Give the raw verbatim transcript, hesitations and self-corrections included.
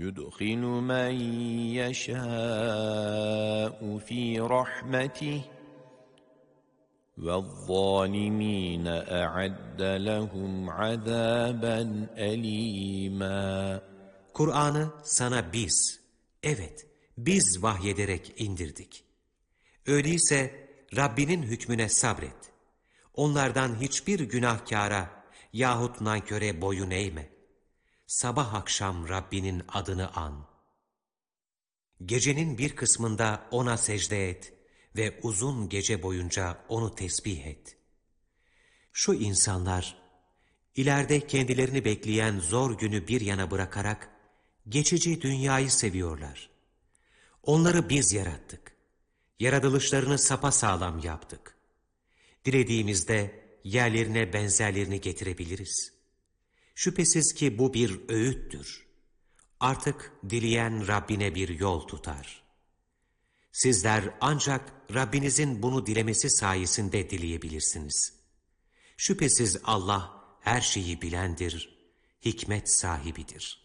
يُدْخِلُ مَنْ يَشَاءُ فِي رَحْمَتِهِ وَالظَّالِمِينَ أَعَدَّ لَهُمْ عَذَابًا أَلِيمًا. Kur'an'ı sana biz, evet biz vahyederek indirdik. Öyleyse Rabbinin hükmüne sabret. Onlardan hiçbir günahkâra yahut nanköre boyun eğme. Sabah akşam Rabbinin adını an. Gecenin bir kısmında ona secde et ve uzun gece boyunca onu tesbih et. Şu insanlar, ileride kendilerini bekleyen zor günü bir yana bırakarak, geçici dünyayı seviyorlar. Onları biz yarattık. Yaratılışlarını sapasağlam yaptık. Dilediğimizde yerlerine benzerlerini getirebiliriz. Şüphesiz ki bu bir öğüttür. Artık dileyen Rabbine bir yol tutar. Sizler ancak Rabbinizin bunu dilemesi sayesinde dileyebilirsiniz. Şüphesiz Allah her şeyi bilendir, hikmet sahibidir.